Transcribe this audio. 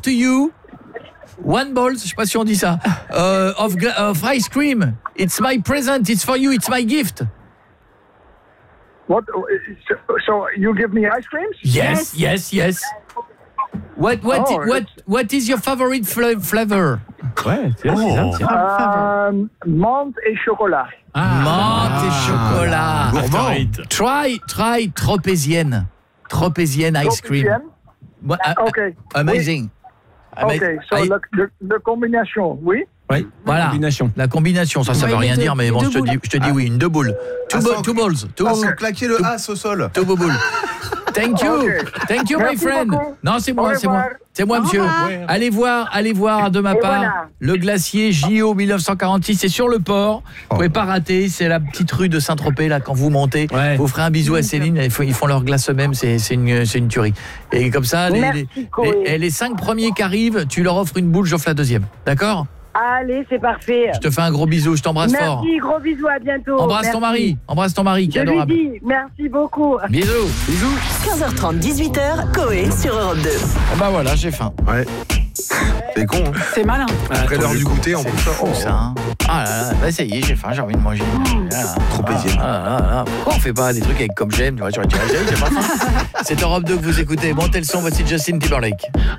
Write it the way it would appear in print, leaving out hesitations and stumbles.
to you one ball, je sais pas si on dit ça, of ice cream. It's my present, it's for you, it's my gift. What? So you give me ice creams? Yes. What is your favorite flavor? Ouais, c'est ça. Menthe et chocolat. Menthe et chocolat. Gourmand. Try tropézienne ice cream. Okay. Amazing. Okay, so the combination, oui? Oui, voilà. La combination, ça veut rien dire, mais bon, je te dis oui, une deux boules. Two balls. Sans claquer le as au sol. Two boules. Thank you, my friend. Beaucoup. Non, c'est moi, monsieur. Allez voir de ma part voilà. le glacier JO 1946, c'est sur le port. Vous pouvez pas rater, c'est la petite rue de Saint-Tropez là quand vous montez. Ouais. Vous ferez un bisou à Céline, ils font leur glace eux-mêmes, c'est une tuerie. Et comme ça les 5 premiers qui arrivent, tu leur offres une boule, j'offre la deuxième. D'accord ? Allez, c'est parfait. Je te fais un gros bisou, je t'embrasse fort. Merci, gros bisous, à bientôt. Embrasse ton mari qui est adorable. Je lui dis, merci beaucoup. Bisous. 15h30, 18h, Coé sur Europe 2. Bah voilà, j'ai faim. Ouais. C'est con. Hein. C'est malin. Après l'heure du goûter, en plus. C'est fou ça. Hein. Ah là là, ça y est, j'ai faim, j'ai envie de manger. Tropézienne. Pourquoi on fait pas des trucs avec comme j'aime, tu vois, j'aurais dit, j'ai pas faim. C'est Europe 2 que vous écoutez. Montez le son, voici Justin Timberlake.